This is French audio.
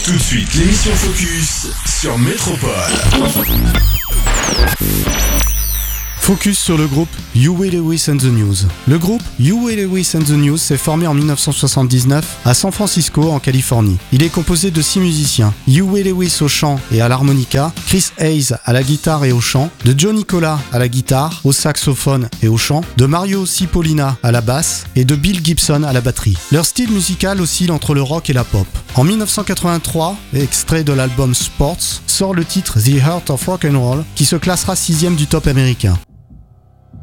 Tout de suite, l'émission Focus sur Métropole. Focus sur le groupe Huey Lewis and the News. Le groupe Huey Lewis and the News s'est formé en 1979 à San Francisco, en Californie. Il est composé de 6 musiciens. Huey Lewis au chant et à l'harmonica, Chris Hayes à la guitare et au chant, de Joe Nicola à la guitare, au saxophone et au chant, de Mario Cipollina à la basse et de Bill Gibson à la batterie. Leur style musical oscille entre le rock et la pop. En 1983, extrait de l'album Sports, sort le titre The Heart of Rock and Roll qui se classera 6e du top américain.